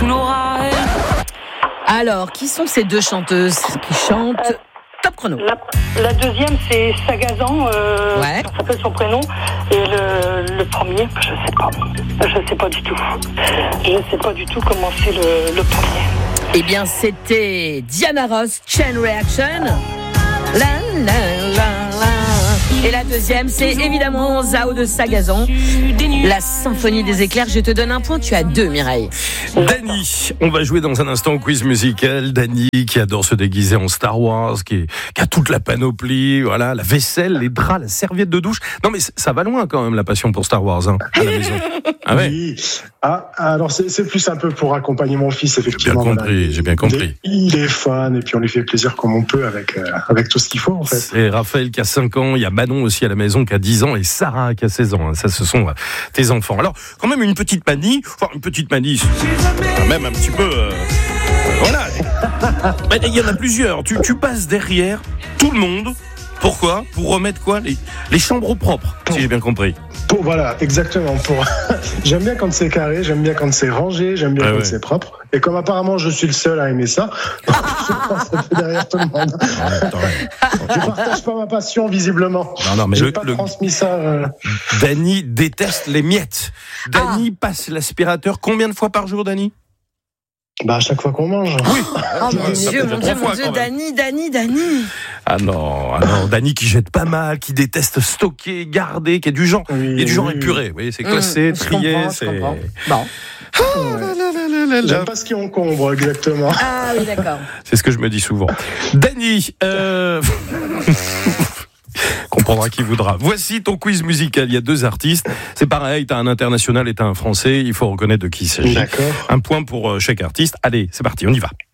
tous nos rêves. Alors, qui sont ces deux chanteuses qui chantent Top chrono. La deuxième, c'est Sagazan, Ouais. ça s'appelle son prénom. Et le premier, je sais pas du tout. Je sais pas du tout comment c'est le premier. Eh bien, c'était Diana Ross, Chain Reaction. La, la, la, la. Et la deuxième, c'est évidemment Zao de Sagazan, la symphonie des éclairs. Je te donne un point, tu as 2, Mireille. Dany, on va jouer dans un instant au quiz musical. Dany qui adore se déguiser en Star Wars, qui a toute la panoplie, voilà, la vaisselle, les draps, la serviette de douche. Non mais ça va loin quand même la passion pour Star Wars à la maison. Ah ouais. Oui. Alors c'est plus un peu pour accompagner mon fils, effectivement. J'ai bien compris. Il est fan et puis on lui fait plaisir comme on peut avec tout ce qu'il faut en fait. C'est Raphaël qui a 5 ans, il y a Manon aussi à la maison qui a 10 ans et Sarah qui a 16 ans. Ça, ce sont tes enfants. Alors, quand même une petite manie, même un petit peu... voilà. Il y en a plusieurs. Tu passes derrière tout le monde. Pourquoi ? Pour remettre quoi ? Les chambres au propre, si j'ai bien compris. Voilà, exactement. J'aime bien quand c'est carré, j'aime bien quand c'est rangé, j'aime bien quand c'est propre. Et comme apparemment je suis le seul à aimer ça, je passe un peu derrière tout le monde. Je partage pas ma passion visiblement. Non, mais j'ai pas transmis ça. Dany déteste les miettes. Dany passe l'aspirateur combien de fois par jour, Dany ? À chaque fois qu'on mange. Oui. Oh mon Dieu, Dany. Ah non, Dany qui jette pas mal, qui déteste stocker, garder, qui est du genre, épuré. Oui, c'est classé, trié, je comprends. Bon. J'aime pas ce qui encombre exactement. Ah oui, d'accord. C'est ce que je me dis souvent. Dany, comprendra qui voudra. Voici ton quiz musical. Il y a 2 artistes. C'est pareil, t'as un international et t'as un français. Il faut reconnaître de qui il s'agit. D'accord. Un point pour chaque artiste. Allez, c'est parti, on y va.